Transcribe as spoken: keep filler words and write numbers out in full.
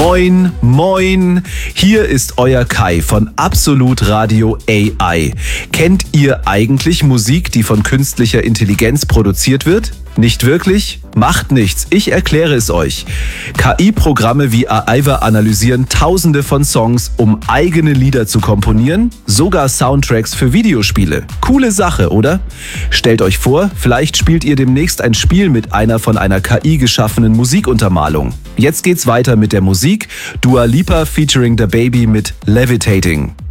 Moin, moin, hier ist euer Kai von Absolut Radio A I. Kennt ihr eigentlich Musik, die von künstlicher Intelligenz produziert wird? Nicht wirklich? Macht nichts, ich erkläre es euch. K I-Programme wie Aiva analysieren tausende von Songs, um eigene Lieder zu komponieren, sogar Soundtracks für Videospiele. Coole Sache, oder? Stellt euch vor, vielleicht spielt ihr demnächst ein Spiel mit einer von einer K I geschaffenen Musikuntermalung. Jetzt geht's weiter mit der Musik. Dua Lipa featuring DaBaby mit Levitating.